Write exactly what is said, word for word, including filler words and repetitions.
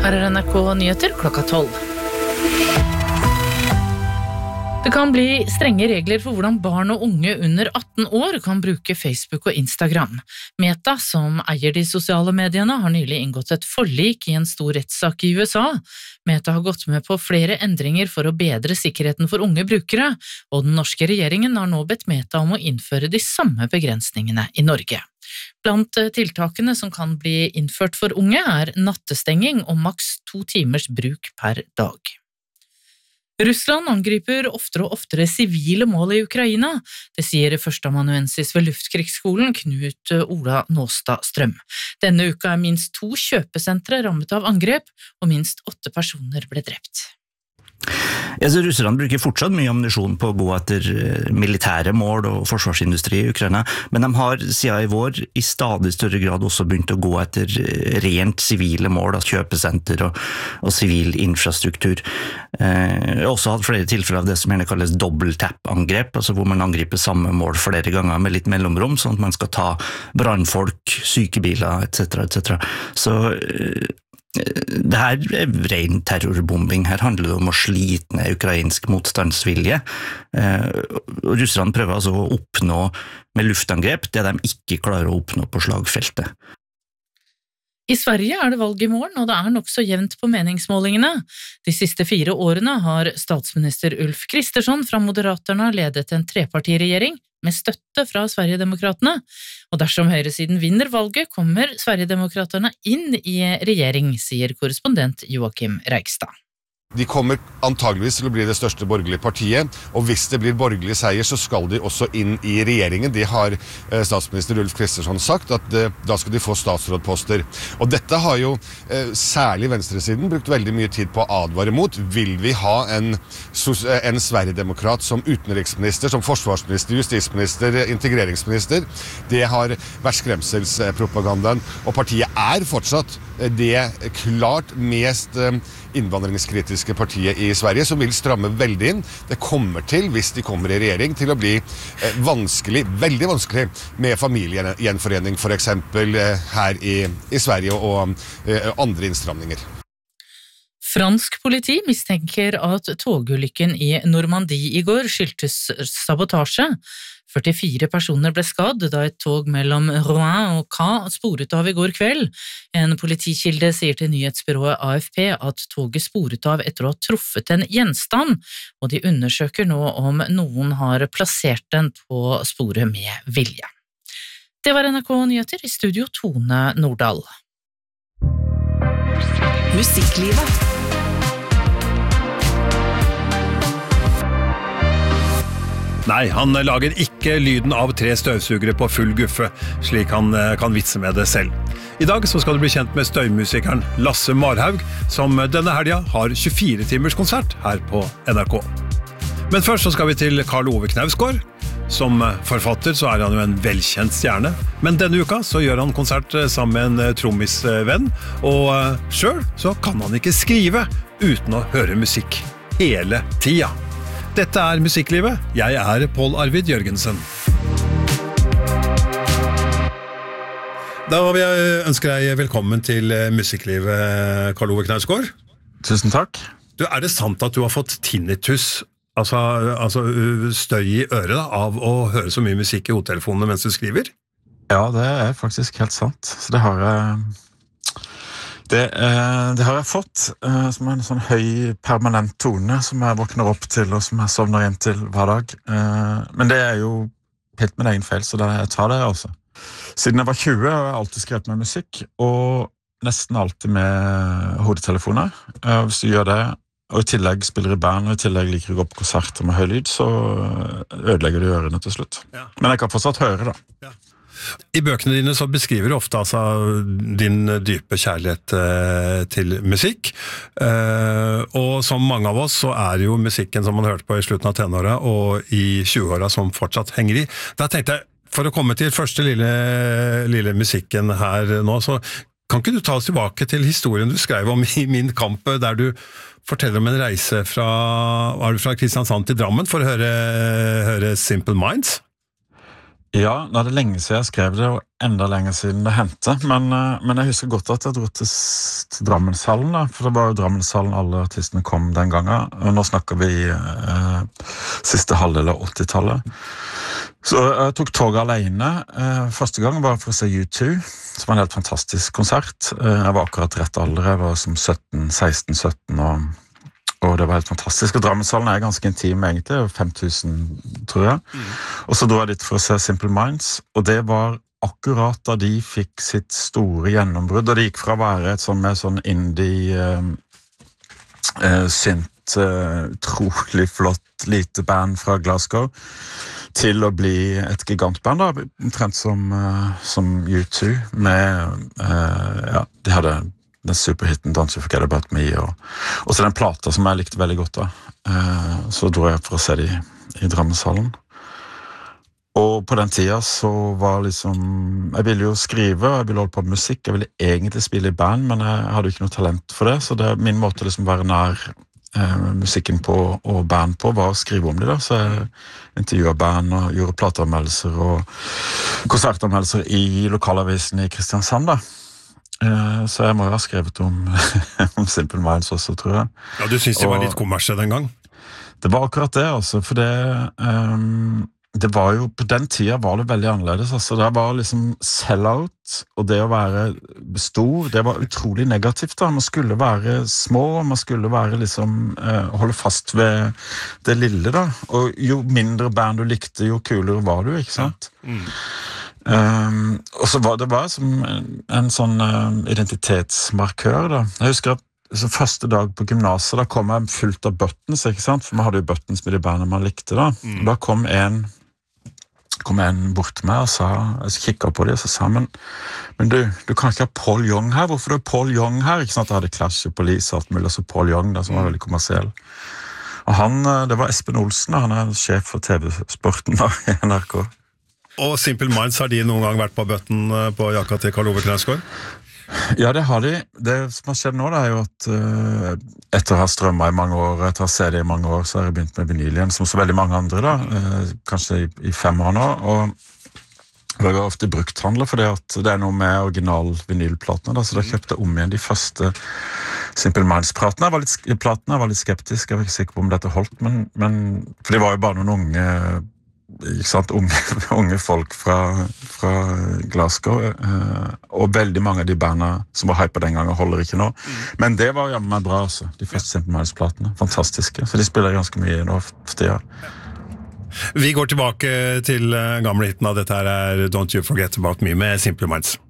Her er N R K Nyheter klokka tolv. Det kan bli strenge regler for hvordan barn og unge under atten år kan bruke Facebook og Instagram. Meta, som eier de sosiale mediene, har nylig inngått et forlik i en stor rettssak i U S A. Meta har gått med på flere endringer for å bedre sikkerheten for unge brukere, og den norske regjeringen har nå bedt Meta om å innføre de samme begrensningene i Norge. Blant tiltakene som kan bli innført for unge er nattestenging og maks to timers bruk per dag. Russland angriper oftere og oftere sivile mål i Ukraina, det sier førsteamanuensis ved Luftkrigsskolen Knut Ola Nåstad Strøm. Denne uka er minst to kjøpesentre rammet av angrep, og minst åtte personer ble drept. Ja, så Russerne bruker fortsatt mye ammunisjon på å gå etter militære mål og forsvarsindustri i Ukraina, men de har siden i vår i stadig større grad også begynt å gå etter rent sivile mål, da, kjøpesenter og, og sivil infrastruktur. Eh, jeg har også hatt flere tilfeller av det som gjerne kalles dobbeltap-angrep, altså hvor man angriper samme mål flere ganger med litt mellomrom, sånn at man skal ta brannfolk, sykebiler, et cetera et cetera. Så eh, det her er ren terrorbombing. Her handler det om å slite ned ukrainsk motstandsvilje. Og russerne prøver altså å oppnå med luftangrep det de ikke klarer å oppnå på slagfeltet. I Sverige er det valg i morgen, og det er nok så jevnt på meningsmålingene. De siste fire årene har statsminister Ulf Kristersson fra Moderaterna ledet en trepartiregjering med støtte fra Sverigedemokraterne, og dersom høyresiden vinner valget, kommer Sverigedemokraterne inn i regjering, sier korrespondent Joakim Reigstad. De kommer antageligvis til å bli det største borgerlige partiet, og hvis det blir borgerlig seier, så skal de også inn i regjeringen. Det har eh, statsminister Ulf Kristersson sagt, at eh, da skal de få statsrådposter. Og dette har jo eh, særlig venstresiden brukt veldig mye tid på å advare mot. Vil vi ha en, en Sverigedemokrat som utenriksminister, som forsvarsminister, justisminister, integreringsminister? Det har vært skremselspropagandaen, og partiet er fortsatt det klart mest innvandringskritiske partiet i Sverige, som vil stramme veldig inn. Det kommer til, hvis de kommer i regjering, til å bli vanskelig, veldig vanskelig, med familiegjenforening for eksempel her i, i Sverige og andre innstramninger. Fransk politi mistenker at togulykken i Normandie i går skyldtes sabotasje. førtifire personer ble skadd da et tog mellom Rouen og Caen sporet av i går kveld. En politikilde sier til nyhetsbyrået A F P at toget sporet av etter å ha truffet en gjenstand, og de undersøker nå om noen har plassert den på sporet med vilje. Det var N R K Nyheter, i studio Tone Nordahl. Musikklivet. Nei, han lager ikke lyden av tre støvsugere på full guffe, slik han kan vitse med det selv. I dag så skal du bli kjent med støymusikeren Lasse Marhaug, som denne helga har tjuefire timers konsert her på N R K. Men først så skal vi til Karl Ove Knausgård. Som forfatter så er han jo en velkjent stjerne, men denne uka så gjør han konsert sammen med en trommisvenn, og selv så kan han ikke skrive uten å høre musikk hele tida. Dette er Musikklivet. Jeg er Pål Arvid Jørgensen. Da vil jeg ønske deg velkommen til Musikklivet, Karl Ove Knausgård. Tusen takk. Du, er det sant at du har fått tinnitus, altså, altså støy i øret da, av å høre så mye musikk i hodetelefonene mens du skriver? Ja, det er faktisk helt sant. Så det har jeg... Det, eh, det har jeg fått, eh, som en sånn høy permanent tone som jeg våkner opp til og som jeg sovner inn til hver dag. Eh, men det er jo helt min egen feil, så det, jeg tar det altså. Siden jeg var tjue har jeg alltid skrevet med musikk, og nesten alltid med hodetelefoner. Eh, hvis du gjør det, og i tillegg spiller i band, og i tillegg liker å gå på konserter med høy lyd, så ødelegger du ørene til slutt. Ja. Men jeg kan fortsatt høre da. Ja. I bøkene dine så beskriver du ofte altså, din dype kjærlighet eh, til musikk, eh, og som mange av oss så er jo musikken som man hørte på i slutten av tenåra og i tjueåra som fortsatt henger i. Da tenkte jeg, for å komme til første lille, lille musikken her nå, så kan ikke du ta oss tilbake til historien du skrev om i Min kamp, der du forteller om en reise fra, var du fra Kristiansand til Drammen for å høre, høre Simple Minds? Ja, det er lenge siden jeg skrev det, og enda lenger siden det hendte. Men, men jeg husker godt at jeg dro til, til Drammenshallen, da, for det var jo Drammenshallen alle artistene kom den gangen. Og nå snakker vi eh, siste halvdel av åttitallet. Så jeg tok toget alene. Eh, første gang var for å se U to, som var en helt fantastisk konsert. Eh, jeg var akkurat rett alder, jeg var som sytten, seksten, sytten og... Og det var helt fantastisk, og Drammenshallen er ganske intim egentlig, fem tusen tror jeg. Mm. Og så dro jeg dit for å se Simple Minds, og det var akkurat da de fikk sitt store gjennombrudd, og det gikk fra å være et sånn med sånn indie, eh, eh, synt, eh, utrolig flott lite band fra Glasgow, til å bli et gigantband da, omtrent som, eh, som U to, med, eh, ja, de hadde den superhitten Don't You Forget About Me, og, og så den plata som jeg likte veldig godt da. Eh, så dro jeg for å se de i Drammenshallen. Og på den tida så var liksom, jeg ville jo skrive, jeg ville holde på med musikk, jeg ville egentlig spille i band, men jeg hadde jo ikke noe talent for det, så det, min måte liksom å være nær eh, musikken på og band på var å skrive om det da, så jeg intervjuet band og gjorde plateanmeldelser og konsertanmeldelser i lokalavisen i Kristiansand da. Så jeg må jo ha skrevet om, om Simple Minds også, tror jeg. Ja, du synes det var litt kommersie den gang? Det var akkurat det, altså, for det, um, det var jo, på den tida var det veldig annerledes, altså, det var liksom sell-out, og det å være stor, det var utrolig negativt da, man skulle være små, man skulle være liksom, uh, holde fast ved det lille da, og jo mindre band du likte, jo kulere var du, ikke sant? Ja. Mm. Um, og så var det bare som en, en sånn uh, identitetsmarkør da. Jeg husker at så første dag på gymnaset, da kom jeg fullt av buttons, ikke sant? For man hadde jo buttons med de bandene man likte da. Mm. Da kom en kom en bort til meg og sa, jeg kikket på det og så sa men, men du, du kan ikke ha Paul Young her, hvorfor er Paul Young her? Ikke sant? Jeg hadde Clash og Police og alt mulig, så Paul Young da, som var veldig kommersiell. Og han, det var Espen Olsen, han er sjef for T V-sporten da, i N R K. Og Simple Minds, har de noen gang vært på bøtten på jakka til Karl Ove Knausgård? Ja, det har de. Det som har skjedd nå, det er jo at uh, etter å ha strømmet i mange år, etter å ha C D i mange år, så har jeg begynt med vinyl igjen, som så veldig mange andre da, uh, kanskje i, i fem år nå, og jeg har ofte brukthandler, for det er noe med original vinylplatene, da, så da kjøpte jeg om igjen de første Simple Minds-platene. Jeg var litt, platene, jeg var litt skeptisk, jeg var ikke sikker på om dette holdt, men, men for det var jo bare noen unge ikke sant, unge, unge folk fra, fra Glasgow, eh, og veldig mange av de bandene som var hype den gangen holder ikke nå. Mm. Men det var jo meg bra, altså. De første Simple Minds-platene. Fantastiske. Så de spiller ganske mye nå for tida. Vi går tilbake til gamle hiten av dette her er Don't You Forget About Me med Simple Minds.